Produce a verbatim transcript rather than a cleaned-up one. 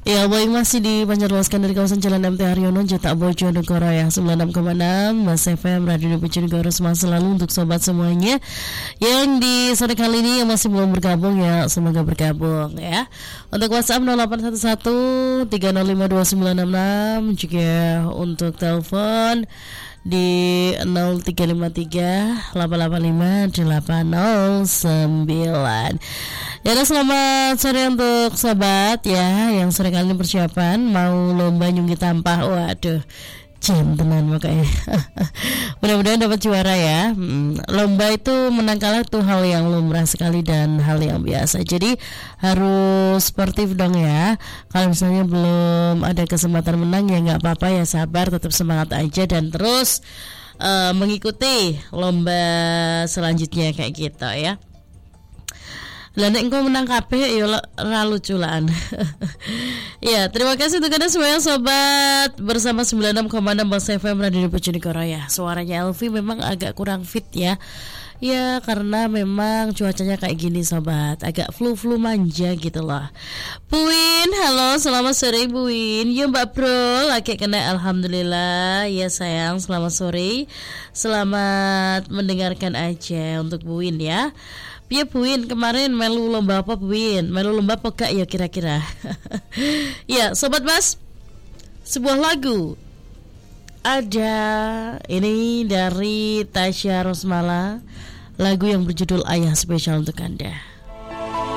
Ya, baik, masih dipancarluaskan dari kawasan Jalan M T Haryono, Jata Bojonegoro ya, sembilan puluh enam koma enam Mas F M Radio Bojonegoro. Semangat selalu untuk sobat semuanya yang di sore kali ini yang masih belum bergabung ya, semoga bergabung ya. Untuk WhatsApp nol delapan satu satu tiga nol lima dua sembilan enam enam, juga untuk telepon di nol tiga lima tiga delapan delapan lima delapan nol sembilan. Ya, selamat sore untuk sobat ya yang sore kali ini persiapan mau lomba nyunggi tampah. Waduh, jantenan makanya. Mudah-mudahan dapat juara ya. hmm, Lomba itu menang kalah itu hal yang lumrah sekali dan hal yang biasa. Jadi harus sportif dong ya. Kalau misalnya belum ada kesempatan menang ya nggak apa-apa ya, sabar, tetap semangat aja dan terus uh, mengikuti lomba selanjutnya kayak gitu ya. Lah nek engko menang kabeh ya ora luculan. Ya, terima kasih untuk Anda semua sobat bersama sembilan puluh enam koma enam Bang F M Radio Bojonegoro ya. Suaranya Elvi memang agak kurang fit ya. Ya, karena memang cuacanya kayak gini sobat, agak flu-flu manja gitu loh. Buin, halo, selamat sore Buin. Ya Mbak Bro, lagi kena alhamdulillah. Ya sayang, selamat sore. Selamat mendengarkan aja untuk Buin ya. Piye Buin, kemarin melu lomba apa Buin? Melu lomba apa gak ya kira-kira? Ya, sobat Mas, sebuah lagu ada ini dari Tasya Rosmala, lagu yang berjudul Ayah, spesial untuk Anda.